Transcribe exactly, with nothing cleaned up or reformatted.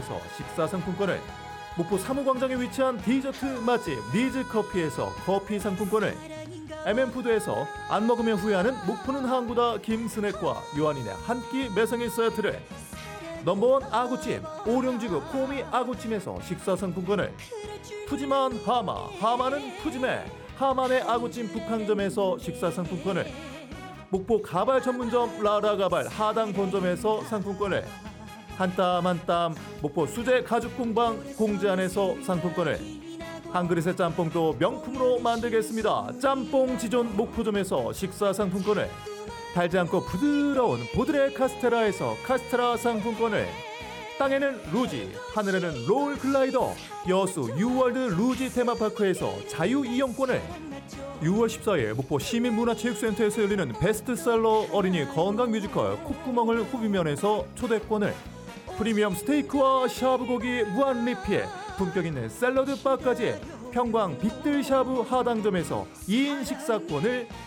점에서 식사 상품권을, 목포 사무광장에 위치한 디저트 맛집 니즈커피에서 커피 상품권을, 엠엠푸드에서 안 먹으면 후회하는 목포는 항구다 김스낵과 요한인의 한 끼 매상의 세트를, 넘버원 아구찜 오룡지구 코미 아구찜에서 식사 상품권을, 푸짐한 하마 하마는 푸짐해 하만의 아구찜 북항점에서 식사 상품권을, 목포 가발 전문점 라라가발 하당 본점에서 상품권을, 한 땀 한 땀 목포 수제 가죽 공방 공지안에서 상품권을, 한 그릇의 짬뽕도 명품으로 만들겠습니다. 짬뽕 지존 목포점에서 식사 상품권을, 달지 않고 부드러운 보드레 카스테라에서 카스테라 상품권을, 땅에는 루지 하늘에는 롤 글라이더 여수 유월드 루지 테마파크에서 자유이용권을, 유월 십사일 목포 시민문화체육센터에서 열리는 베스트셀러 어린이 건강 뮤지컬 콧구멍을 후비면에서 초대권을, 프리미엄 스테이크와 샤브고기 무한 리필 품격 있는 샐러드 바까지 평광 빅들 샤브 하당점에서 이 인 식사권을